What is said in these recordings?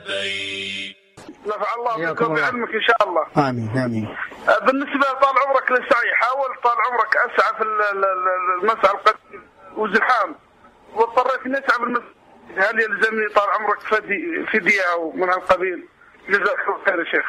نفع الله بكم بعلمك إن شاء الله. آمين آمين. بالنسبة طال عمرك للسعي، حاول طال عمرك أسعى في المسعى القديم وزحام واضطريت أن أسعى بالمسعى، هل يلزمني طال عمرك فدية أو من هالقبيل؟ جزاك الله خير يا شيخ.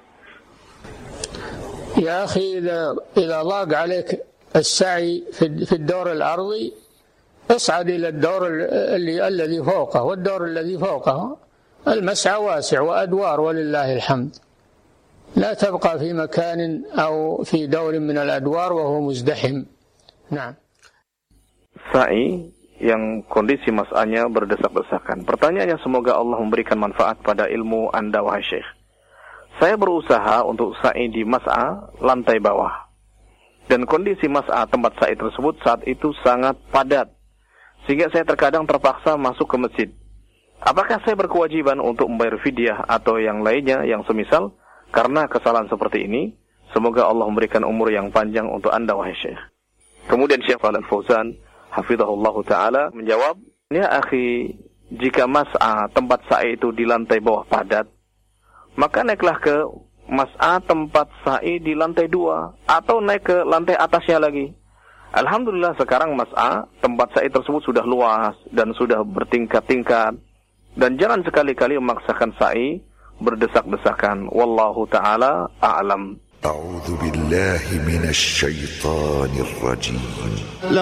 يا أخي إذا ضاق عليك السعي في الدور الأرضي اصعد إلى الدور الذي فوقه، والدور الذي فوقه المسعى واسع وأدوار ولله الحمد، لا تبقى في مكان أو في دور من الأدوار وهو مزدحم. نعم. Sa'i yang kondisi mas'anya berdesak-desakan. Pertanyaannya, semoga Allah memberikan manfaat pada ilmu Anda wahai Syekh. Saya berusaha untuk sa'i di mas'a lantai bawah. Dan kondisi mas'a tempat sa'i tersebut saat itu sangat padat, sehingga saya terkadang terpaksa masuk ke masjid. Apakah saya berkewajiban untuk membayar fidyah atau yang lainnya yang semisal karena kesalahan seperti ini? Semoga Allah memberikan umur yang panjang untuk Anda wahai Syekh. Kemudian Syekh Shalih Fauzan hafizahullah ta'ala menjawab, ya akhi, jika mas'a tempat sa'i itu di lantai bawah padat, maka naiklah ke mas'a tempat sa'i di lantai 2 atau naik ke lantai atasnya lagi. Alhamdulillah sekarang mas'a tempat sa'i tersebut sudah luas dan sudah bertingkat-tingkat, dan jangan sekali-kali memaksakan sa'i berdesak-desakan. Wallahu ta'ala a'lam. A'udzu billahi minasy syaithanir rajim.